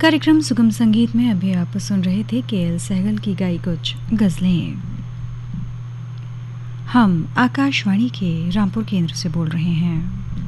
कार्यक्रम सुगम संगीत में अभी आप सुन रहे थे केएल सहगल की गाई कुछ गजलें। हम आकाशवाणी के रामपुर केंद्र से बोल रहे हैं।